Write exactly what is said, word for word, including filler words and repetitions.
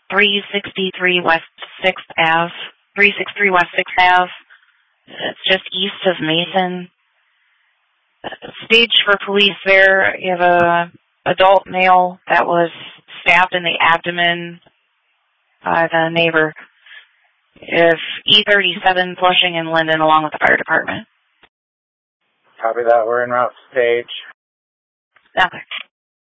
three sixty-three West sixth Avenue, three sixty-three West sixth Avenue. It's just east of Mason. Stage for police there. You have a adult male that was stabbed in the abdomen by the neighbor. If E thirty-seven Flushing and Linden along with the fire department. Copy that. We're en route to stage. Okay.